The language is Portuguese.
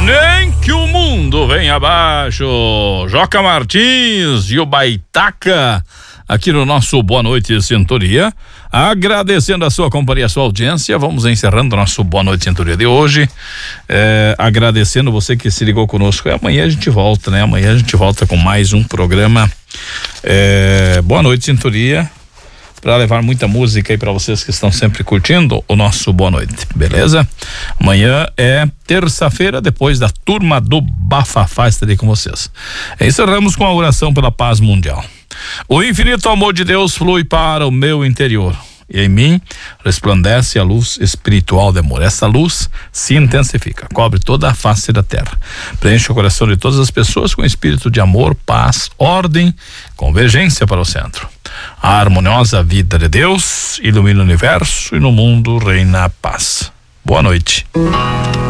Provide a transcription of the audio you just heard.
Nem que o mundo venha abaixo. Joca Martins e o Baitaca aqui no nosso Boa Noite Sintonia. Agradecendo a sua companhia, a sua audiência, vamos encerrando o nosso Boa Noite Sintonia de hoje. Agradecendo você que se ligou conosco. Amanhã a gente volta, né? Amanhã a gente volta com mais um programa Boa Noite Sintonia, para levar muita música aí para vocês que estão sempre curtindo o nosso Boa Noite, beleza? Amanhã é terça-feira, depois da turma do Bafafá, estarei com vocês. Encerramos com a oração pela paz mundial. O infinito amor de Deus flui para o meu interior e em mim resplandece a luz espiritual de amor. Essa luz se intensifica, cobre toda a face da terra, preenche o coração de todas as pessoas com espírito de amor, paz, ordem, convergência para o centro. A harmoniosa vida de Deus ilumina o universo e no mundo reina a paz. Boa noite.